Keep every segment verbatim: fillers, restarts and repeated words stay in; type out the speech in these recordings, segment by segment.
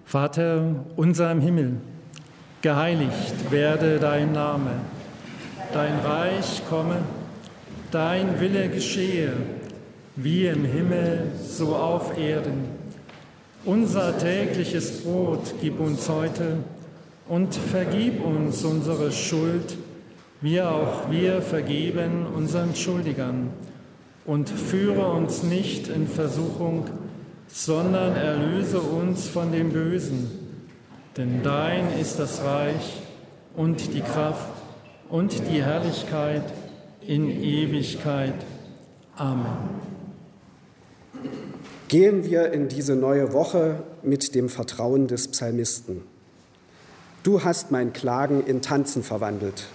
Vater unser im Himmel, geheiligt werde dein Name, dein Reich komme, dein Wille geschehe, wie im Himmel, so auf Erden. Unser tägliches Brot gib uns heute und vergib uns unsere Schuld, wie auch wir vergeben unseren Schuldigern. Und führe uns nicht in Versuchung, sondern erlöse uns von dem Bösen. Denn dein ist das Reich und die Kraft und die Herrlichkeit in Ewigkeit. Amen. Gehen wir in diese neue Woche mit dem Vertrauen des Psalmisten. Du hast mein Klagen in Tanzen verwandelt.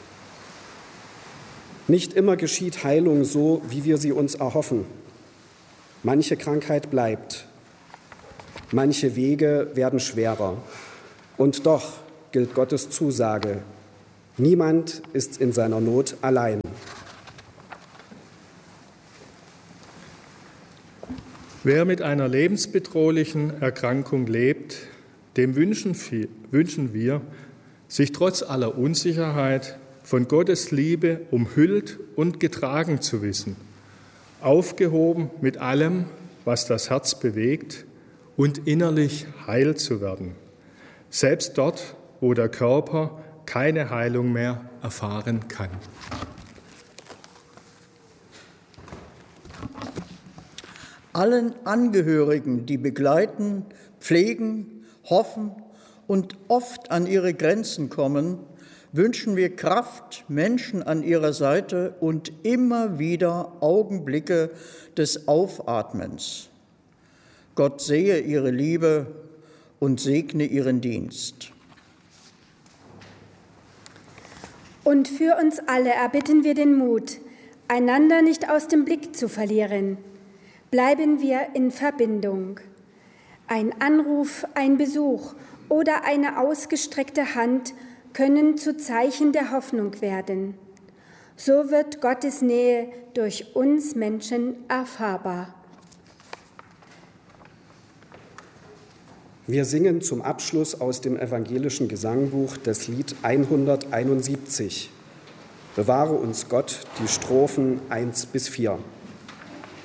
Nicht immer geschieht Heilung so, wie wir sie uns erhoffen. Manche Krankheit bleibt. Manche Wege werden schwerer. Und doch gilt Gottes Zusage: Niemand ist in seiner Not allein. Wer mit einer lebensbedrohlichen Erkrankung lebt, dem wünschen wir, sich trotz aller Unsicherheit von Gottes Liebe umhüllt und getragen zu wissen, aufgehoben mit allem, was das Herz bewegt, und innerlich heil zu werden, selbst dort, wo der Körper keine Heilung mehr erfahren kann. Allen Angehörigen, die begleiten, pflegen, hoffen und oft an ihre Grenzen kommen, wünschen wir Kraft, Menschen an ihrer Seite und immer wieder Augenblicke des Aufatmens. Gott sehe ihre Liebe und segne ihren Dienst. Und für uns alle erbitten wir den Mut, einander nicht aus dem Blick zu verlieren. Bleiben wir in Verbindung. Ein Anruf, ein Besuch oder eine ausgestreckte Hand können zu Zeichen der Hoffnung werden. So wird Gottes Nähe durch uns Menschen erfahrbar. Wir singen zum Abschluss aus dem evangelischen Gesangbuch das Lied hunderteinundsiebzig. Bewahre uns Gott, die Strophen eins bis vier.